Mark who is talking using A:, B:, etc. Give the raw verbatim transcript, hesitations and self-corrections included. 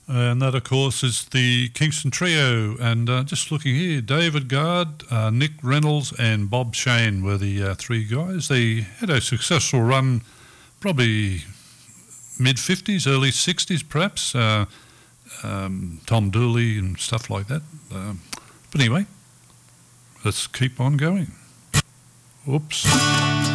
A: And that, of course, is the Kingston Trio. And uh, just looking here, David Guard, uh, Nick Reynolds and Bob Shane were the uh, three guys. They had a successful run, probably mid-fifties, early sixties perhaps. Uh, um, Tom Dooley and stuff like that. Um, but anyway, let's keep on going. Oops.